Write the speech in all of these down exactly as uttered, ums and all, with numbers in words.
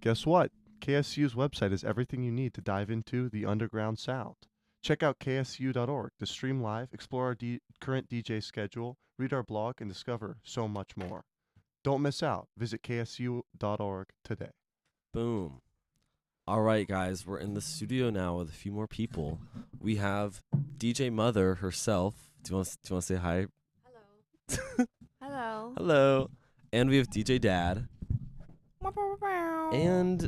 Guess what? K S U's website is everything you need to dive into the underground sound. Check out K S U dot org to stream live, explore our D- current D J schedule, read our blog, and discover so much more. Don't miss out. Visit K S U dot org today. Boom. All right, guys, we're in the studio now with a few more people. We have D J Mother herself. Do you want do you want to say hi? Hello. Hello. Hello. And we have D J Dad. And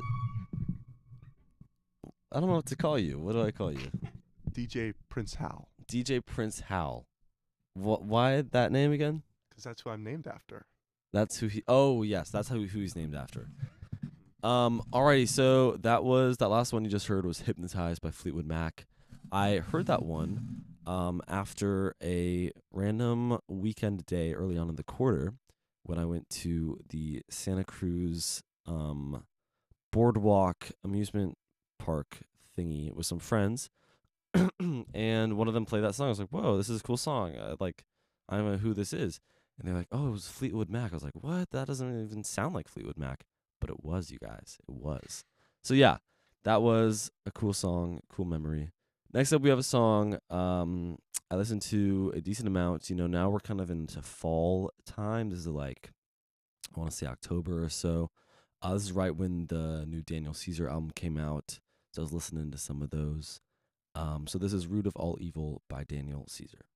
I don't know what to call you. What do I call you? D J Prince Hal, D J Prince Hal. Wh- why that name again? because that's who I'm named after. That's who he. Oh yes, that's who who he's named after. Um. Alrighty. So that was that last one you just heard was "Hypnotized" by Fleetwood Mac. I heard that one um after a random weekend day early on in the quarter when I went to the Santa Cruz um boardwalk amusement park thingy with some friends, and one of them played that song. I was like, "Whoa, this is a cool song! Uh, like, I don't know who this is." And they're like, "Oh, it was Fleetwood Mac." I was like, "What? That doesn't even sound like Fleetwood Mac." But it was, you guys. It was. So yeah, that was a cool song, cool memory. Next up, we have a song um, I listened to a decent amount. You know, now we're kind of into fall time. This is like, I want to say October or so. Uh, this is right when the new Daniel Caesar album came out. So I was listening to some of those. Um, so this is Root of All Evil by Daniel Caesar.